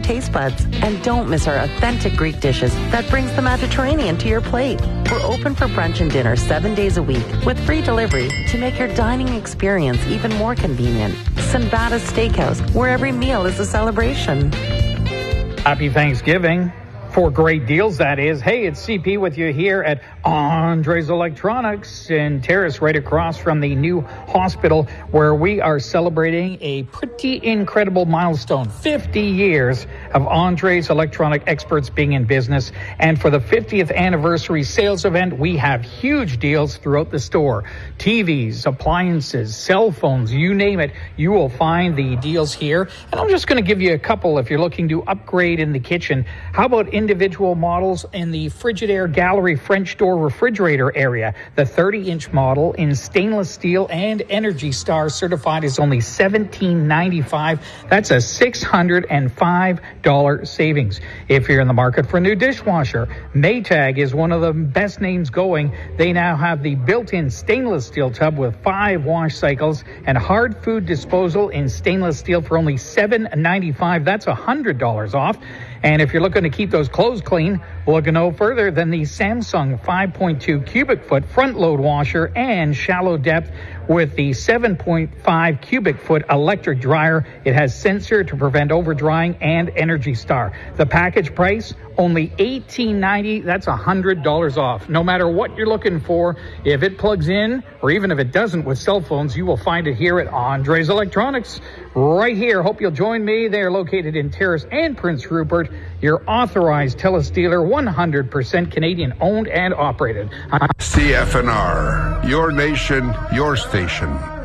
taste buds. And don't miss our authentic Greek dishes that brings the Mediterranean to your plate. We're open for brunch and dinner 7 days a week with free delivery to make your dining experience even more convenient. Sinbada's Steakhouse, where every meal is a celebration. Happy Thanksgiving. For great deals, that is. Hey, it's CP with you here at Andres Electronics in Terrace, right across from the new hospital, where we are celebrating a pretty incredible milestone. 50 years of Andres Electronic Experts being in business. And for the 50th anniversary sales event, we have huge deals throughout the store. TVs, appliances, cell phones, you name it, you will find the deals here. And I'm just going to give you a couple if you're looking to upgrade in the kitchen. How about individual models in the Frigidaire Gallery French door refrigerator area? The 30-inch model in stainless steel and Energy Star certified is only $17.95. That's a $605 savings. If you're in the market for a new dishwasher, Maytag is one of the best names going. They now have the built-in stainless steel tub with 5 wash cycles and hard food disposal in stainless steel for only $7.95. That's $100 off. And if you're looking to keep those clothes clean, look no further than the Samsung 5.2 cubic foot front load washer and shallow depth with the 7.5 cubic foot electric dryer. It has sensor to prevent over drying and Energy Star. The package price, only $18.90. That's $100 off. No matter what you're looking for, if it plugs in or even if it doesn't with cell phones, you will find it here at Andres Electronics right here. Hope you'll join me. They are located in Terrace and Prince Rupert. Your authorized TELUS dealer, 100% Canadian owned and operated. CFNR, your nation, your station.